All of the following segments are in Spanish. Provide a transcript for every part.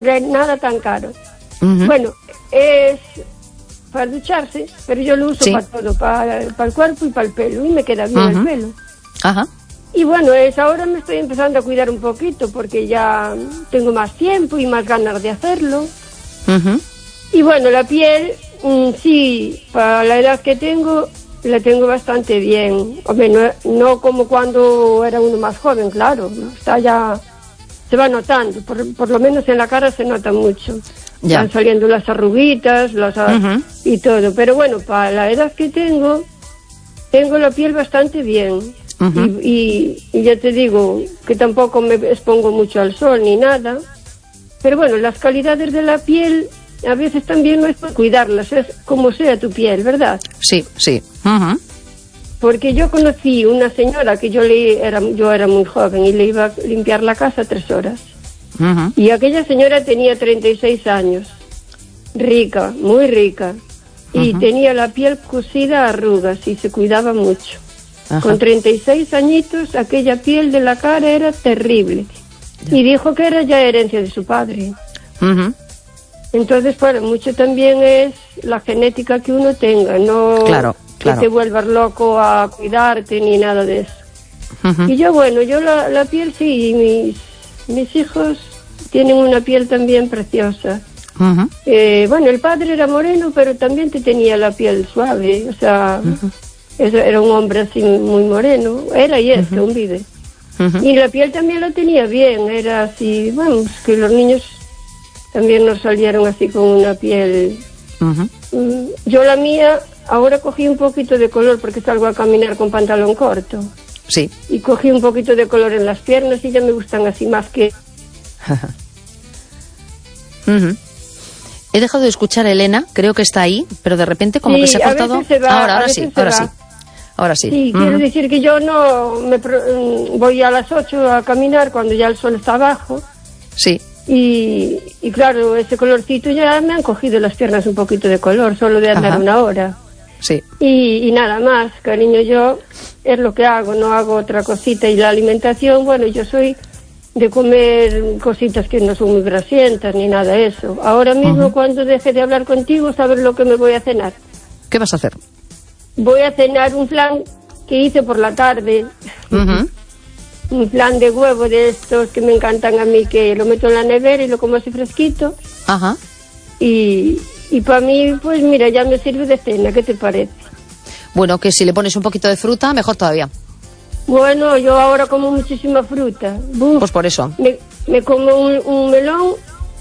nada tan caro. Bueno, es para ducharse, pero yo lo uso para todo, para el cuerpo y para el pelo, y me queda bien el pelo. Ajá. Y bueno, ahora me estoy empezando a cuidar un poquito porque ya tengo más tiempo y más ganas de hacerlo. Y bueno, la piel, sí, para la edad que tengo, la tengo bastante bien. Hombre, no como cuando era uno más joven, claro, está ya, se va notando, por lo menos en la cara se nota mucho. Ya. Están saliendo las arruguitas, y todo, pero bueno, para la edad que tengo la piel bastante bien. Y ya te digo que tampoco me expongo mucho al sol ni nada, pero bueno, las calidades de la piel a veces también no es por cuidarlas, es como sea tu piel, ¿verdad? Sí, sí. Porque yo conocí una señora que yo era muy joven y le iba a limpiar la casa 3 horas. Y aquella señora tenía 36 años, rica, muy rica, y tenía la piel cosida a arrugas y se cuidaba mucho. Con 36 añitos, aquella piel de la cara era terrible. Y dijo que era ya herencia de su padre. Entonces, bueno, mucho también es la genética que uno tenga, no que te vuelvas loco a cuidarte ni nada de eso. Y yo, bueno, la piel sí, mis hijos tienen una piel también preciosa. Bueno, el padre era moreno, pero también tenía la piel suave, o sea... Era un hombre así muy moreno, era y es, que aún vive. Y la piel también la tenía bien, era así, vamos, que los niños también nos salieron así con una piel. Yo la mía, ahora cogí un poquito de color porque salgo a caminar con pantalón corto. Sí. Y cogí un poquito de color en las piernas y ya me gustan así más que... He dejado de escuchar a Elena, creo que está ahí, pero de repente como que se ha cortado. Ahora sí. Sí, quiero decir que yo no voy a las 8 a caminar cuando ya el sol está abajo. Sí. Y claro, ese colorcito ya me han cogido las piernas un poquito de color, solo de andar una hora. Sí. Y nada más, cariño, yo es lo que hago, no hago otra cosita. Y la alimentación, bueno, yo soy de comer cositas que no son muy grasientas ni nada de eso. Ahora mismo, cuando deje de hablar contigo, ¿sabes lo que me voy a cenar? ¿Qué vas a hacer? Voy a cenar un flan que hice por la tarde. Un flan de huevo de estos que me encantan a mí, que lo meto en la nevera y lo como así fresquito. Y para mí, pues mira, ya me sirve de cena, ¿qué te parece? Bueno, que si le pones un poquito de fruta, mejor todavía. Bueno, yo ahora como muchísima fruta. Pues por eso. Me como un melón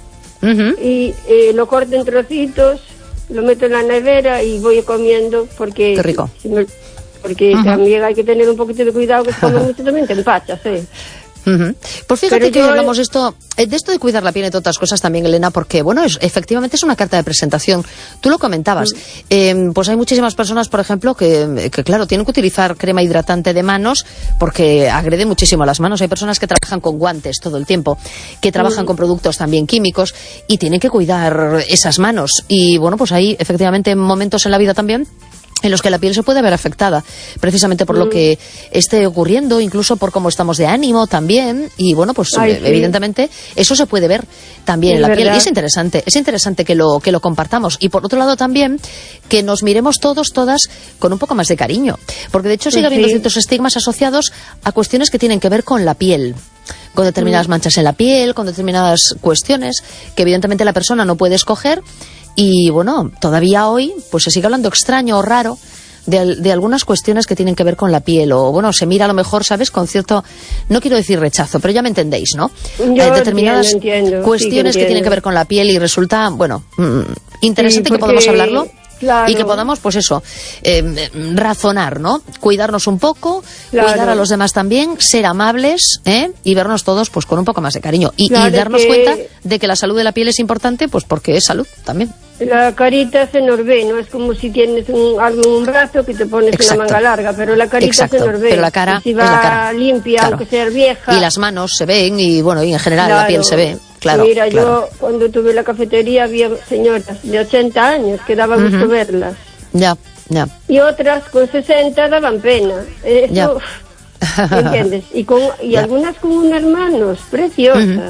y lo corto en trocitos, lo meto en la nevera y voy comiendo porque... Qué rico. Porque también hay que tener un poquito de cuidado, que si comes mucho también te empachas, Pues fíjate que hoy hablamos de esto de cuidar la piel, entre otras cosas también, Elena, porque bueno, efectivamente es una carta de presentación. Tú lo comentabas, pues hay muchísimas personas, por ejemplo, que claro, tienen que utilizar crema hidratante de manos porque agrede muchísimo a las manos. Hay personas que trabajan con guantes todo el tiempo, que trabajan con productos también químicos y tienen que cuidar esas manos. Y bueno, pues hay efectivamente momentos en la vida también en los que la piel se puede ver afectada, precisamente por lo que esté ocurriendo, incluso por cómo estamos de ánimo también, y bueno, pues evidentemente eso se puede ver también en la piel, y es interesante que lo compartamos, y por otro lado también que nos miremos todas con un poco más de cariño, porque de hecho sigue habiendo ciertos estigmas asociados a cuestiones que tienen que ver con la piel, con determinadas manchas en la piel, con determinadas cuestiones que evidentemente la persona no puede escoger. Y bueno, todavía hoy pues se sigue hablando extraño o raro de algunas cuestiones que tienen que ver con la piel, o bueno, se mira a lo mejor, ¿sabes?, con cierto, no quiero decir rechazo, pero ya me entendéis, ¿no? Yo determinadas entiendo, cuestiones que tienen que ver con la piel, y resulta, bueno, interesante que podamos hablarlo. Claro. Y que podamos, pues eso, razonar, ¿no? Cuidarnos un poco, cuidar a los demás también, ser amables, y vernos todos pues con un poco más de cariño. Y darnos cuenta de que la salud de la piel es importante, pues porque es salud también. La carita se nos ve, no es como si tienes algo en un brazo que te pones una manga larga, pero la carita se nos ve. Pero la cara, y si va limpia, aunque sea vieja. Y las manos se ven, y bueno, y en general la piel se ve. Claro, mira, yo cuando tuve la cafetería había señoras de 80 años que daba gusto verlas. Ya. Y otras con 60 daban pena. Eso, ¿me entiendes? Y algunas con unas manos preciosas.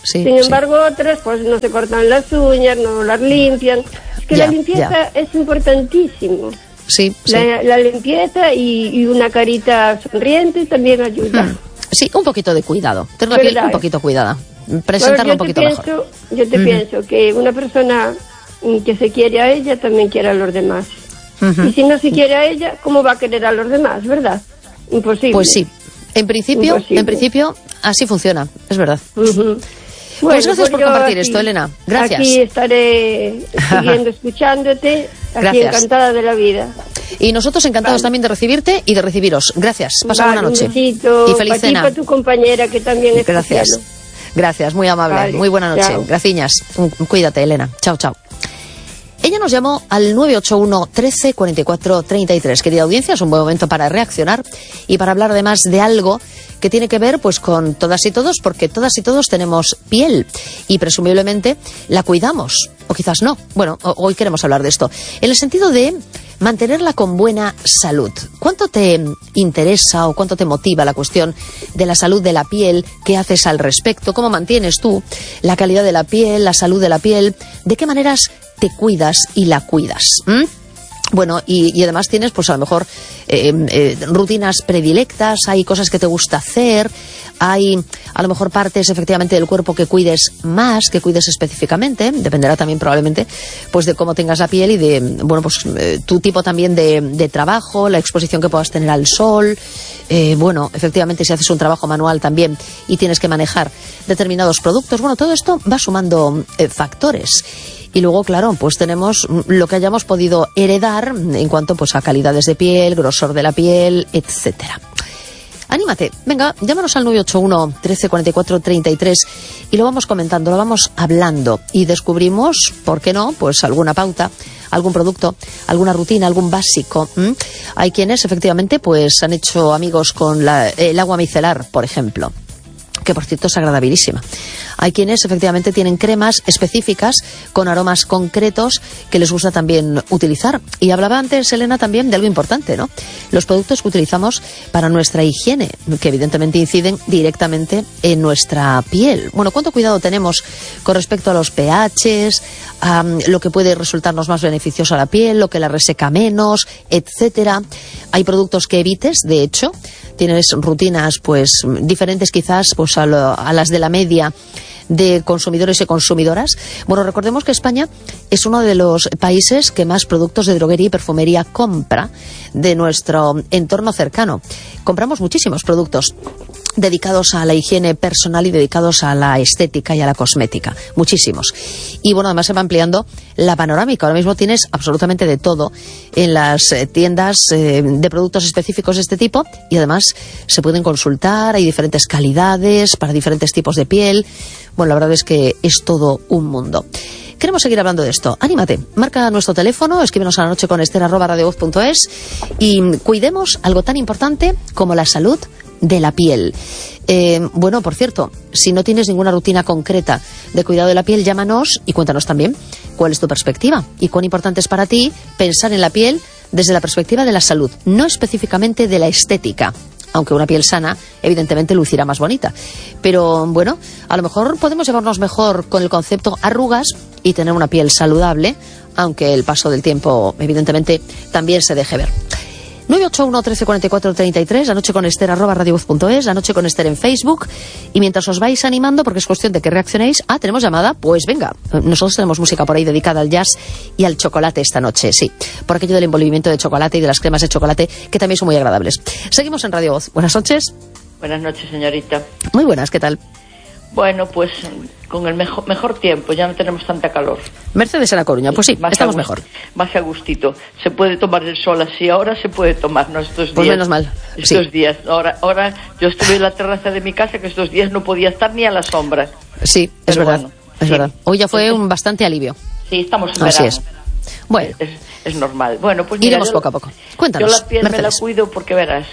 Sin embargo, otras pues no se cortan las uñas, no las limpian. Es que la limpieza es importantísimo. Sí, la limpieza y una carita sonriente también ayuda. Sí, un poquito de cuidado. Tener la piel un poquito cuidada. Presentarla un poquito mejor. Yo te pienso que una persona que se quiere a ella también quiere a los demás. Y si no se quiere a ella, ¿cómo va a querer a los demás, verdad? Imposible. Pues sí. En principio, así funciona, es verdad. Pues gracias por compartir esto, Elena. Gracias. Aquí estaré siguiendo escuchándote. Aquí encantada de la vida. Y nosotros encantados también de recibirte y de recibiros. Gracias. Pasa buena noche. Un besito. Y feliz cena. Para tu compañera que también es Gracias. Cielo. Gracias, muy amable. Vale, muy buena noche. Chao. Graciñas. Cuídate, Elena. Chao, chao. Ella nos llamó al 981 13 44 33. Querida audiencia, es un buen momento para reaccionar y para hablar además de algo que tiene que ver pues con todas y todos, porque todas y todos tenemos piel y presumiblemente la cuidamos, o quizás no. Bueno, hoy queremos hablar de esto, en el sentido de mantenerla con buena salud. ¿Cuánto te interesa o cuánto te motiva la cuestión de la salud de la piel? ¿Qué haces al respecto? ¿Cómo mantienes tú la calidad de la piel, la salud de la piel? ¿De qué maneras te cuidas y la cuidas? Bueno, y además tienes, pues a lo mejor, rutinas predilectas, hay cosas que te gusta hacer, hay a lo mejor partes efectivamente del cuerpo que cuides más, que cuides específicamente, dependerá también probablemente pues de cómo tengas la piel y de, bueno, pues tu tipo también de trabajo, la exposición que puedas tener al sol, bueno, efectivamente si haces un trabajo manual también y tienes que manejar determinados productos, bueno, todo esto va sumando factores. Y luego, claro, pues tenemos lo que hayamos podido heredar en cuanto pues a calidades de piel, grosor de la piel, etcétera. Anímate, venga, llámanos al 981 13 44 33 y lo vamos comentando, lo vamos hablando y descubrimos, ¿por qué no?, pues alguna pauta, algún producto, alguna rutina, algún básico. Hay quienes efectivamente pues han hecho amigos con el agua micelar, por ejemplo, que por cierto es agradabilísima. Hay quienes efectivamente tienen cremas específicas con aromas concretos que les gusta también utilizar. Y hablaba antes, Elena, también de algo importante, ¿no? Los productos que utilizamos para nuestra higiene, que evidentemente inciden directamente en nuestra piel. Bueno, ¿cuánto cuidado tenemos con respecto a los pHs, a lo que puede resultarnos más beneficioso a la piel, lo que la reseca menos, etcétera? Hay productos que evites, de hecho, tienes rutinas pues diferentes quizás pues a las de la media de consumidores y consumidoras. Bueno, recordemos que España es uno de los países que más productos de droguería y perfumería compra de nuestro entorno cercano. Compramos muchísimos productos dedicados a la higiene personal y dedicados a la estética y a la cosmética, muchísimos. Y bueno, además se va ampliando la panorámica. Ahora mismo tienes absolutamente de todo en las tiendas de productos específicos de este tipo y además se pueden consultar, hay diferentes calidades para diferentes tipos de piel. Bueno, la verdad es que es todo un mundo. Queremos seguir hablando de esto. Anímate, marca nuestro teléfono, escríbenos a la noche con Ester@radiovoz.es y cuidemos algo tan importante como la salud de la piel. Bueno, por cierto, si no tienes ninguna rutina concreta de cuidado de la piel, llámanos y cuéntanos también cuál es tu perspectiva y cuán importante es para ti pensar en la piel desde la perspectiva de la salud, no específicamente de la estética. Aunque una piel sana, evidentemente, lucirá más bonita. Pero, bueno, a lo mejor podemos llevarnos mejor con el concepto arrugas y tener una piel saludable, aunque el paso del tiempo, evidentemente, también se deje ver. 981 13 44 33, la noche con Ester@radiovoz.es, la noche con Ester en Facebook. Y mientras os vais animando, porque es cuestión de que reaccionéis, tenemos llamada, pues venga, nosotros tenemos música por ahí dedicada al jazz y al chocolate esta noche, sí, por aquello del envolvimiento de chocolate y de las cremas de chocolate, que también son muy agradables. Seguimos en Radio Voz. Buenas noches. Buenas noches, señorita. Muy buenas, ¿qué tal? Bueno, pues con el mejor tiempo, ya no tenemos tanta calor. Mercedes en La Coruña, pues sí, estamos mejor. Más a gustito. Se puede tomar el sol así, ahora se puede tomar, ¿no? Estos días. Pues menos mal. Estos días. Ahora yo estuve en la terraza de mi casa, que estos días no podía estar ni a la sombra. Sí, es verdad, bueno, es verdad. Hoy ya fue un bastante alivio. Sí, estamos en verano. Así es. Bueno. Es normal. Bueno, pues mira, iremos poco a poco. Cuéntanos, yo la piel Mercedes. me la cuido porque verás,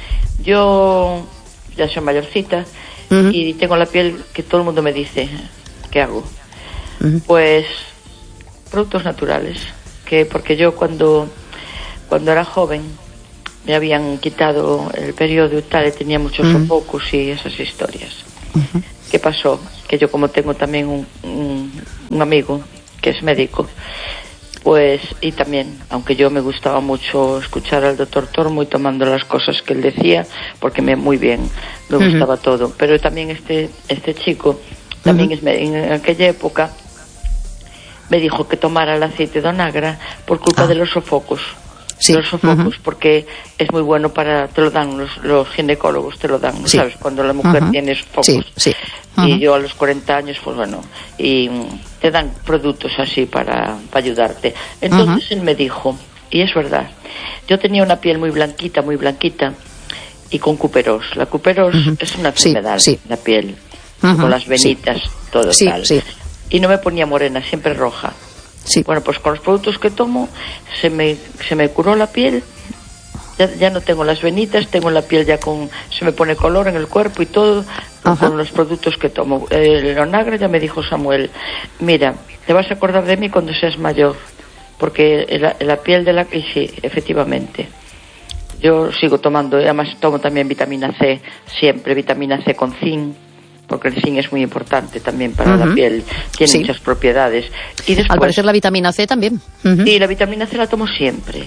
yo ya soy mayorcita, y tengo la piel que todo el mundo me dice, ¿qué hago? Pues productos naturales, porque yo cuando era joven me habían quitado el periodo y tal, y tenía muchos sofocos y esas historias. ¿Qué pasó? que yo como tengo también un amigo que es médico, pues, y también, aunque yo me gustaba mucho escuchar al doctor Tormo y tomando las cosas que él decía, porque muy bien, me gustaba todo, pero también este chico, también en aquella época, me dijo que tomara el aceite de onagra por culpa de los sofocos. Sí. Los sofocos, porque es muy bueno te lo dan los ginecólogos, te lo dan, ¿sabes? Cuando la mujer tiene sofocos. Sí. Y yo a los 40 años, pues bueno, y te dan productos así para ayudarte. Entonces él me dijo, y es verdad, yo tenía una piel muy blanquita, y con cuperos. La cuperos es una enfermedad, la piel, con las venitas, todo tal. Sí. Y no me ponía morena, siempre roja. Sí. Bueno, pues con los productos que tomo se me curó la piel, ya no tengo las venitas, tengo la piel se me pone color en el cuerpo y todo, con los productos que tomo. El onagra, ya me dijo Samuel, mira, te vas a acordar de mí cuando seas mayor, porque la piel y sí, efectivamente. Yo sigo tomando, además tomo también vitamina C, siempre vitamina C con zinc, porque el zinc es muy importante también para la piel, tiene muchas propiedades. Y después, al parecer la vitamina C también. Y la vitamina C la tomo siempre.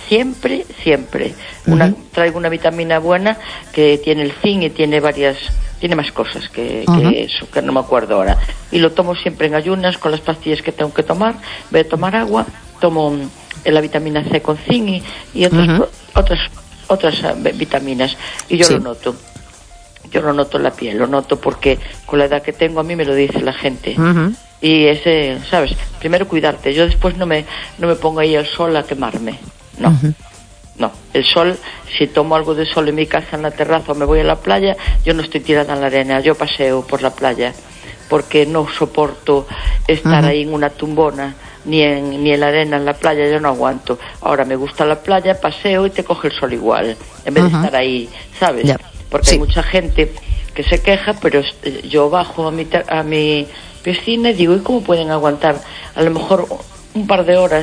Traigo una vitamina buena que tiene el zinc y tiene más cosas que eso, que no me acuerdo ahora. Y lo tomo siempre en ayunas con las pastillas que tengo que tomar. Voy a tomar agua, tomo la vitamina C con zinc y otras vitaminas. Y yo lo noto. Yo lo noto en la piel, lo noto porque con la edad que tengo a mí me lo dice la gente. Y ¿sabes? Primero cuidarte. Yo después no me pongo ahí al sol a quemarme. No. No. El sol, si tomo algo de sol en mi casa, en la terraza o me voy a la playa, yo no estoy tirada en la arena, yo paseo por la playa. Porque no soporto estar ahí en una tumbona, ni en la arena, en la playa, yo no aguanto. Ahora me gusta la playa, paseo y te coge el sol igual, en vez de estar ahí, ¿sabes? Yeah. Porque hay mucha gente que se queja, pero yo bajo a mi piscina y digo, ¿y cómo pueden aguantar? A lo mejor un par de horas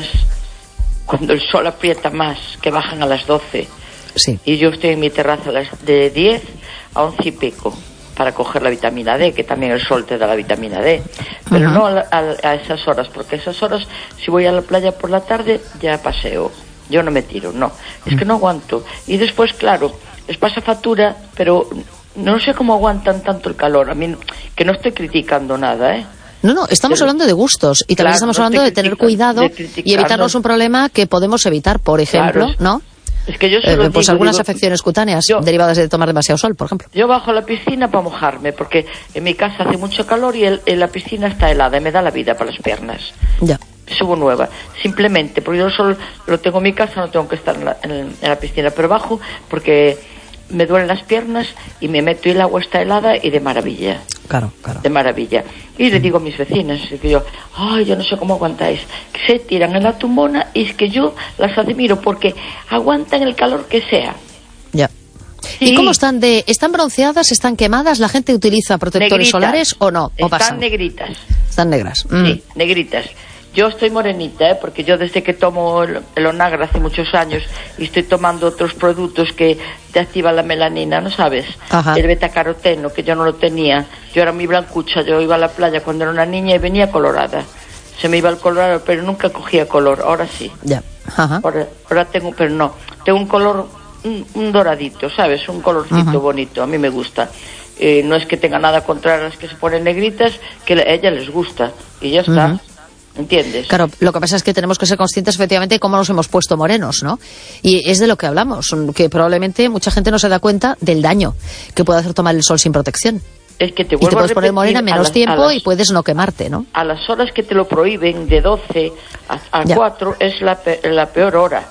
cuando el sol aprieta más, que bajan a las 12. Sí. Y yo estoy en mi terraza de 10 a 11 y pico para coger la vitamina D, que también el sol te da la vitamina D. Pero no a esas horas, porque esas horas, si voy a la playa por la tarde, ya paseo. Yo no me tiro, no. Es que no aguanto. Y después, claro, les pasa factura, pero no sé cómo aguantan tanto el calor. A mí, que no estoy criticando nada, ¿eh? No, estamos hablando de gustos y también estamos hablando de tener cuidado y evitarnos un problema que podemos evitar, por ejemplo, ¿no? Es que yo pues algunas afecciones cutáneas derivadas de tomar demasiado sol, por ejemplo. Yo bajo a la piscina para mojarme, porque en mi casa hace mucho calor y la piscina está helada y me da la vida para las piernas. Ya. Subo nueva, simplemente, porque yo solo lo tengo en mi casa, no tengo que estar en la piscina, pero bajo porque me duelen las piernas y me meto y el agua está helada y de maravilla. Claro. De maravilla. Y le digo a mis vecinas, que yo no sé cómo aguantáis, que se tiran en la tumbona y es que yo las admiro porque aguantan el calor que sea. Ya. Sí. ¿Y cómo están están bronceadas, están quemadas? ¿La gente utiliza protectores solares o no? ¿O están negritas. Están negras. Sí, negritas. Yo estoy morenita, porque yo desde que tomo el onagra hace muchos años y estoy tomando otros productos que te activan la melanina, ¿no sabes? Ajá. El betacaroteno, que yo no lo tenía. Yo era muy blancucha, yo iba a la playa cuando era una niña y venía colorada. Se me iba el colorado, pero nunca cogía color, ahora sí. Ya. Ajá. Ahora tengo, pero no. Tengo un color, un doradito, ¿sabes? Un colorcito bonito, a mí me gusta. No es que tenga nada contra las que se ponen negritas, que a ellas les gusta, y ya está. ¿Entiendes? Claro, lo que pasa es que tenemos que ser conscientes efectivamente de cómo nos hemos puesto morenos, ¿no? Y es de lo que hablamos, que probablemente mucha gente no se da cuenta del daño que puede hacer tomar el sol sin protección. Es que te puedes poner morena en menos tiempo y puedes no quemarte, ¿no? A las horas que te lo prohíben, de 12 a 4, es la peor hora.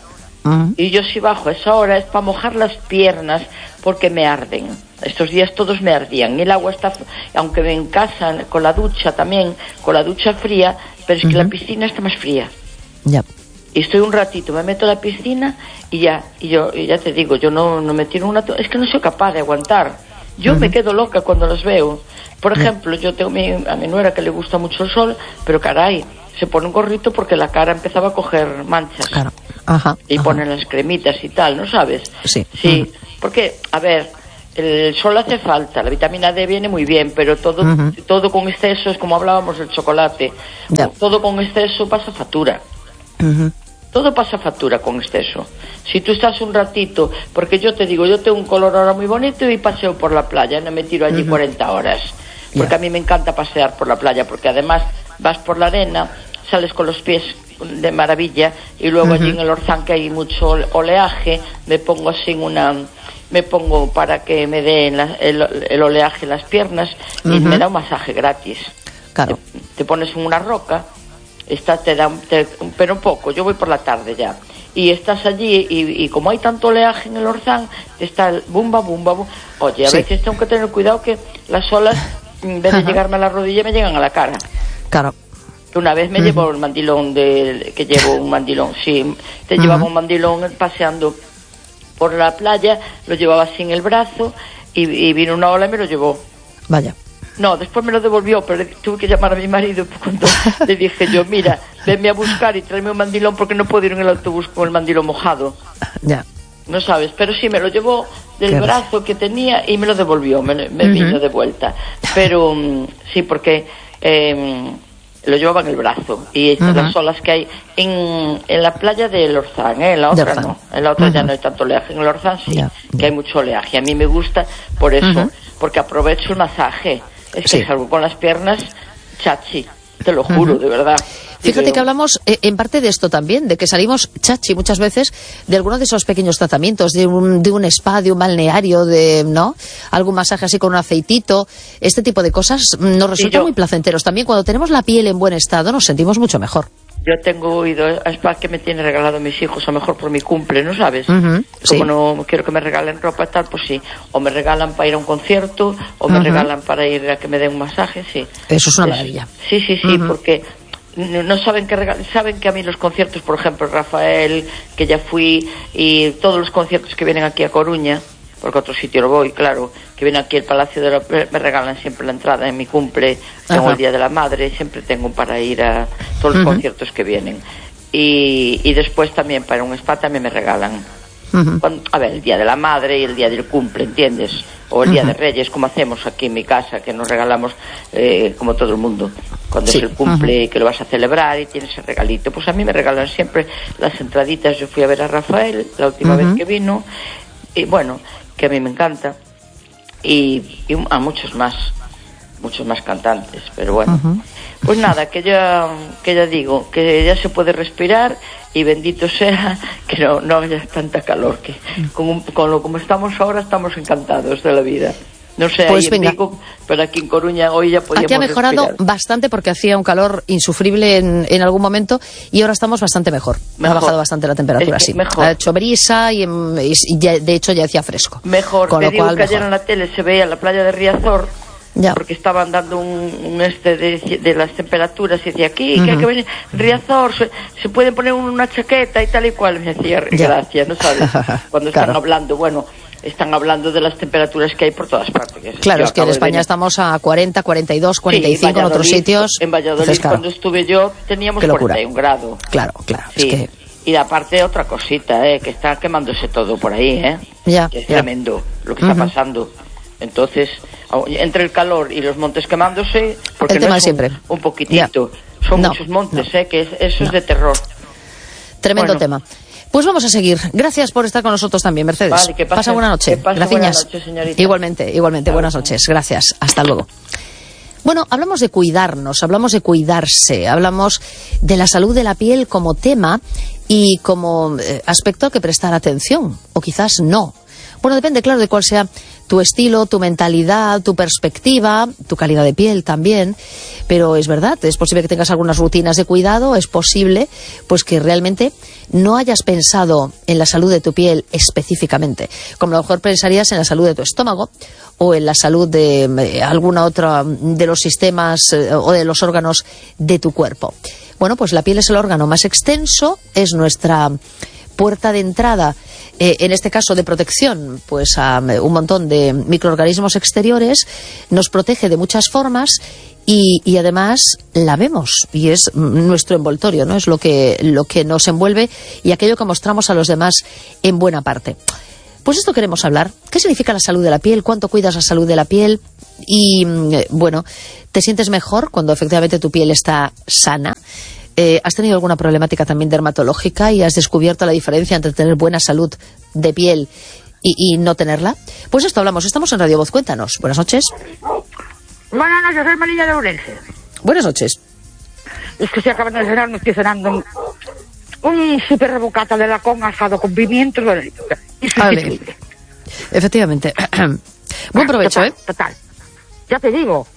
Y yo si bajo esa hora es para mojar las piernas porque me arden. Estos días todos me ardían. Y el agua está, aunque en casa, con la ducha también, con la ducha fría, pero es que la piscina está más fría. Ya. Y estoy un ratito, me meto a la piscina y ya te digo, yo no me tiro es que no soy capaz de aguantar. Yo me quedo loca cuando las veo. Por ejemplo, yo tengo a mi nuera que le gusta mucho el sol, pero caray, se pone un gorrito porque la cara empezaba a coger manchas. Claro. Ponen las cremitas y tal, ¿no sabes? Sí. Sí, porque, a ver, el sol hace falta, la vitamina D viene muy bien, pero todo con exceso es como hablábamos del chocolate. Todo con exceso pasa factura. Todo pasa factura con exceso. Si tú estás un ratito, porque yo te digo, yo tengo un color ahora muy bonito y paseo por la playa, no me tiro allí 40 horas. Porque a mí me encanta pasear por la playa, porque además vas por la arena, sales con los pies de maravilla, y luego allí en el Orzán, que hay mucho oleaje, me pongo para que me dé el oleaje en las piernas, y me da un masaje gratis. Claro. Te pones en una roca, pero poco, yo voy por la tarde ya, y estás allí, y como hay tanto oleaje en el Orzán, está el bumba. Oye, a veces tengo que tener cuidado que las olas, en vez de llegarme a la rodilla, me llegan a la cara. Claro. Una vez me llevó el mandilón que llevo un mandilón, sí, te llevaba un mandilón paseando por la playa, lo llevaba así en el brazo, y vino una ola y me lo llevó. Vaya. No, después me lo devolvió, pero tuve que llamar a mi marido cuando le dije yo, mira, venme a buscar y tráeme un mandilón, porque no puedo ir en el autobús con el mandilón mojado. Ya. No sabes, pero sí me lo llevó del brazo que tenía y me lo devolvió, me vino de vuelta. Pero sí, porque lo llevaba en el brazo, y las olas que hay en la playa del Orzán, en la otra no, en la otra ya no hay tanto oleaje, en el Orzán sí, que hay mucho oleaje. A mí me gusta por eso, porque aprovecho el masaje. Es que salgo con las piernas chachi, te lo juro, de verdad. Fíjate que hablamos en parte de esto también, de que salimos chachi muchas veces de alguno de esos pequeños tratamientos, de un spa, de un balneario, ¿no? Algún masaje así con un aceitito. Este tipo de cosas nos resultan muy placenteros. También cuando tenemos la piel en buen estado nos sentimos mucho mejor. Yo tengo ido a spa que me tienen regalado mis hijos, a lo mejor por mi cumple, ¿no sabes? Como no quiero que me regalen ropa y tal, pues sí. O me regalan para ir a un concierto, o me regalan para ir a que me den un masaje, sí. Eso es una maravilla. Sí, porque no saben saben que a mí los conciertos, por ejemplo, Rafael, que ya fui, y todos los conciertos que vienen aquí a Coruña, porque a otro sitio lo voy, claro, que vienen aquí al Palacio de me regalan siempre la entrada en mi cumple, tengo el Día de la Madre, siempre tengo para ir a todos los conciertos que vienen. Y después también para un spa también me regalan. A ver, el Día de la Madre y el Día del Cumple, ¿entiendes? O el Día de Reyes, como hacemos aquí en mi casa, que nos regalamos como todo el mundo. Cuando es el cumple, que lo vas a celebrar y tienes el regalito. Pues a mí me regalan siempre las entraditas. Yo fui a ver a Rafael la última vez que vino, y bueno, que a mí me encanta, y a muchos más cantantes, pero bueno. Pues nada, que ya digo, que ya se puede respirar, y bendito sea que no haya tanta calor, que como estamos ahora, estamos encantados de la vida. No sé, pues ahí en Vigo, pero aquí en Coruña hoy ya podíamos respirar. Aquí ha mejorado bastante, porque hacía un calor insufrible en algún momento, y ahora estamos bastante mejor. Ha bajado bastante la temperatura, sí. Mejor. Ha hecho brisa y ya, de hecho ya hacía fresco. Mejor, te digo que ayer en la tele se veía la playa de Riazor, porque estaban dando un de las temperaturas, y decía aquí que hay que venir Riazor, se puede poner una chaqueta y tal y cual. Me decía, gracias, ¿no sabes? Cuando están hablando, están hablando de las temperaturas que hay por todas partes. Claro, es que en España estamos a 40, 42, 45 en otros sitios. En Valladolid, entonces, cuando estuve yo, teníamos 41 grados. Claro, sí. Es que... Y aparte otra cosita, que está quemándose todo por ahí, que es tremendo lo que está pasando. Entonces, entre el calor y los montes quemándose, porque el tema siempre un poquitito, son muchos montes, que eso es de terror. Tremendo tema. Pues vamos a seguir. Gracias por estar con nosotros también, Mercedes. Vale, que pasa buena noche. Gracias. Buenas noches, señorita. Igualmente. Buenas noches. Gracias. Hasta luego. Bueno, hablamos de cuidarnos, hablamos de cuidarse, hablamos de la salud de la piel como tema y como aspecto al que prestar atención, o quizás no. Bueno, depende, claro, de cuál sea tu estilo, tu mentalidad, tu perspectiva, tu calidad de piel también, pero es verdad, es posible que tengas algunas rutinas de cuidado, es posible pues que realmente no hayas pensado en la salud de tu piel específicamente, como a lo mejor pensarías en la salud de tu estómago o en la salud de alguna otra de los sistemas o de los órganos de tu cuerpo. Bueno, pues la piel es el órgano más extenso, es nuestra puerta de entrada, en este caso de protección, pues a un montón de microorganismos exteriores, nos protege de muchas formas y además la vemos y es nuestro envoltorio, ¿no? Es lo que nos envuelve y aquello que mostramos a los demás en buena parte. Pues esto queremos hablar. ¿Qué significa la salud de la piel? ¿Cuánto cuidas la salud de la piel? Y, bueno, ¿te sientes mejor cuando efectivamente tu piel está sana? ¿Has tenido alguna problemática también dermatológica y has descubierto la diferencia entre tener buena salud de piel y no tenerla? Pues esto hablamos. Estamos en Radio Voz. Cuéntanos. Buenas noches. Buenas noches, soy María de Ourense. Buenas noches. Es que estoy acabando de cenar, me estoy cenando un super rebocata de lacón asado con pimiento. Vale. Efectivamente. Buen provecho, total, Total. Ya te digo,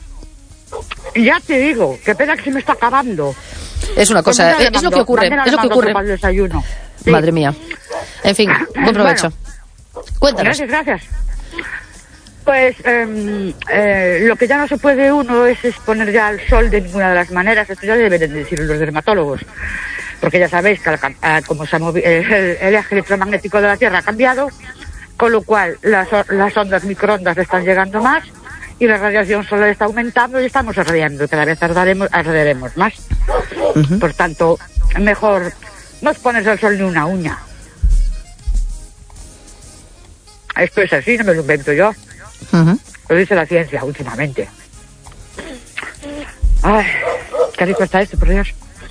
qué pena que se me está acabando. Es una cosa, es lo que ocurre, es lo que ocurre. Para el desayuno. Sí. Madre mía. En fin, buen provecho. Bueno, cuéntanos. Gracias. Pues lo que ya no se puede uno es exponer ya al sol de ninguna de las maneras. Esto ya deben decir los dermatólogos, porque ya sabéis que como el eje electromagnético de la Tierra ha cambiado, con lo cual las ondas microondas están llegando más y la radiación solar está aumentando y estamos irradiando, cada vez arderemos más. Por tanto, mejor no exponerse al sol ni una uña. Esto es así, no me lo invento yo. Lo dice la ciencia últimamente. Ay, qué rico está esto, por Dios.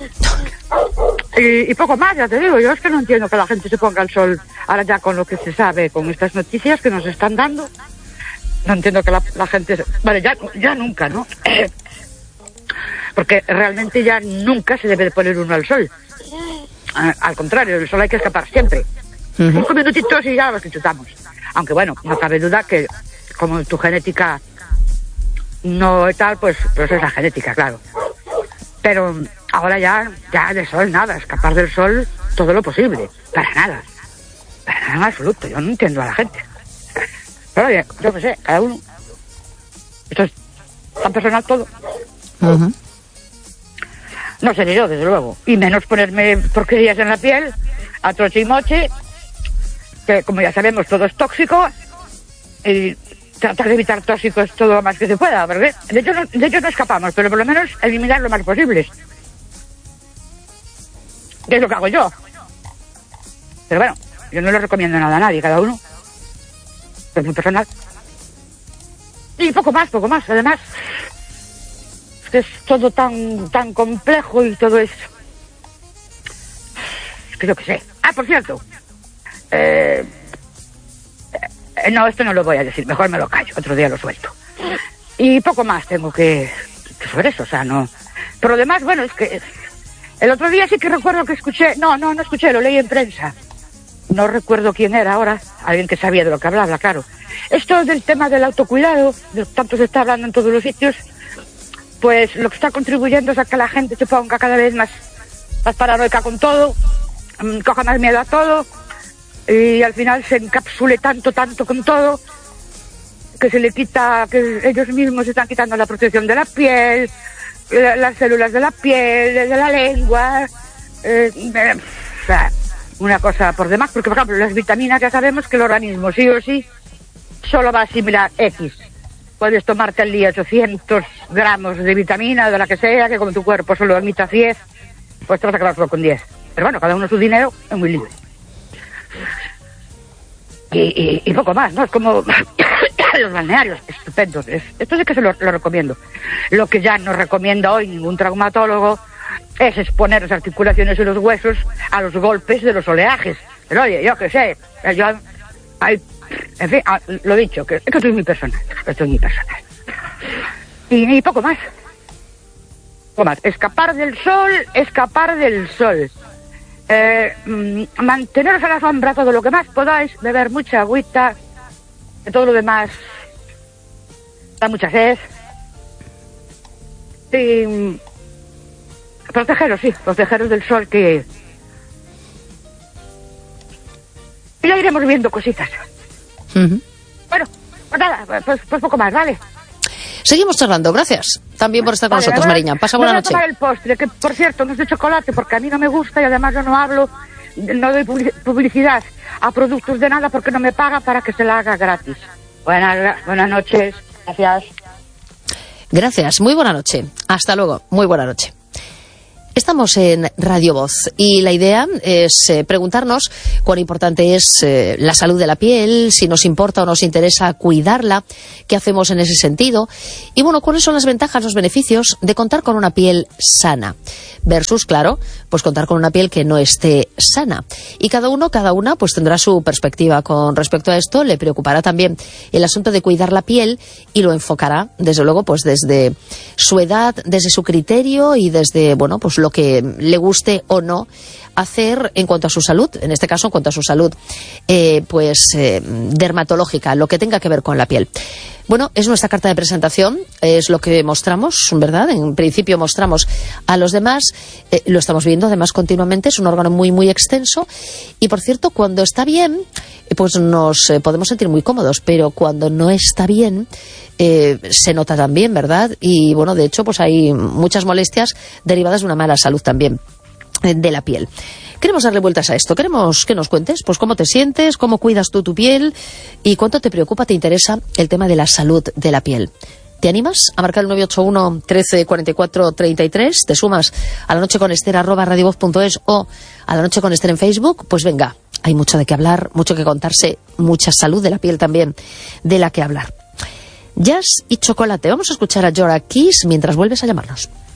Y poco más, ya te digo, yo es que no entiendo que la gente se ponga al sol ahora ya con lo que se sabe, con estas noticias que nos están dando. No entiendo que la gente... Vale, ya nunca, ¿no? Porque realmente ya nunca se debe de poner uno al sol. Al contrario, del sol hay que escapar siempre. 5 minutitos y ya los que chutamos. Aunque bueno, no cabe duda que como tu genética no tal, pues es la genética, claro. Pero ahora ya de sol nada, escapar del sol todo lo posible. Para nada en absoluto. Yo no entiendo a la gente. Pero oye, yo qué sé, cada uno. Esto es tan personal todo. No seré yo, desde luego. Y menos ponerme porquerías en la piel, a troche y moche, que como ya sabemos todo es tóxico, y tratar de evitar tóxicos todo lo más que se pueda, ¿verdad? De hecho no escapamos, pero por lo menos eliminar lo más posible. Que es lo que hago yo. Pero bueno, yo no le recomiendo nada a nadie, cada uno. Es muy personal. Y poco más. Además, es que es todo tan complejo y todo es que yo qué sé. Ah, por cierto. No, esto no lo voy a decir. Mejor me lo callo. Otro día lo suelto. Y poco más tengo que sobre eso. O sea, no. Pero además, bueno, es que el otro día sí que recuerdo que escuché. No escuché, lo leí en prensa. No recuerdo quién era ahora. Alguien que sabía de lo que hablaba, claro. Esto del tema del autocuidado, de tanto se está hablando en todos los sitios, pues lo que está contribuyendo es a que la gente se ponga cada vez más paranoica con todo, coja más miedo a todo, y al final se encapsule tanto con todo, que se le quita, que ellos mismos se están quitando la protección de la piel, las células de la piel, de la lengua, una cosa por demás, porque por ejemplo las vitaminas ya sabemos que el organismo sí o sí solo va a asimilar X. Puedes tomarte al día 800 gramos de vitamina, de la que sea, que como tu cuerpo solo admita 10, pues te vas a quedar solo con 10. Pero bueno, cada uno su dinero, es muy libre. Y poco más, ¿no? Es como los balnearios, estupendos. Esto sí que se lo recomiendo. Lo que ya no recomienda hoy ningún traumatólogo es exponer las articulaciones y los huesos a los golpes de los oleajes. Pero oye, yo qué sé, en fin, lo dicho, que esto es muy personal. Y poco más. Escapar del sol. Manteneros a la sombra todo lo que más podáis, beber mucha agüita, que todo lo demás da mucha sed. Y protegeros del sol, que y ya iremos viendo cositas. Bueno, pues nada, pues poco más, ¿vale? Seguimos charlando, gracias también por estar con nosotros, Mariña. Pasa buena noche. Voy a tomar el postre, que por cierto no es de chocolate, porque a mí no me gusta y además yo no doy publicidad a productos de nada porque no me paga para que se la haga gratis. Buenas noches, gracias. Gracias, muy buena noche. Hasta luego, muy buena noche. Estamos en Radio Voz y la idea es preguntarnos cuán importante es la salud de la piel, si nos importa o nos interesa cuidarla, qué hacemos en ese sentido y bueno, cuáles son las ventajas, los beneficios de contar con una piel sana versus, claro, pues contar con una piel que no esté sana. Y cada una pues tendrá su perspectiva con respecto a esto, le preocupará también el asunto de cuidar la piel y lo enfocará, desde luego, pues desde su edad, desde su criterio y desde, bueno, pues lo que le guste o no hacer en cuanto a su salud, en este caso en cuanto a su salud dermatológica, lo que tenga que ver con la piel. Bueno, es nuestra carta de presentación, es lo que mostramos, ¿verdad? En principio mostramos a los demás, lo estamos viendo además continuamente, es un órgano muy, muy extenso y, por cierto, cuando está bien, pues nos podemos sentir muy cómodos, pero cuando no está bien, se nota también, ¿verdad? Y, bueno, de hecho, pues hay muchas molestias derivadas de una mala salud también de la piel. Queremos darle vueltas a esto, queremos que nos cuentes pues cómo te sientes, cómo cuidas tú tu piel y cuánto te preocupa, te interesa el tema de la salud de la piel. ¿Te animas a marcar el 981 13 44 33? ¿Te sumas a La Noche con Ester @radiovoz.es o a La Noche con Ester en Facebook? Pues venga, hay mucho de qué hablar, mucho que contarse, mucha salud de la piel también de la que hablar. Jazz y chocolate. Vamos a escuchar a Jorah Kiss mientras vuelves a llamarnos.